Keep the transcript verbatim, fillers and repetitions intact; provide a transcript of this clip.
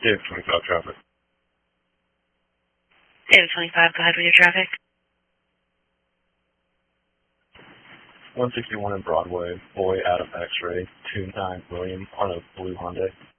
David twenty-five traffic. David twenty-five, go ahead with your traffic. one sixty-one in Broadway, boy Adam X-ray, two nine William on a blue Hyundai.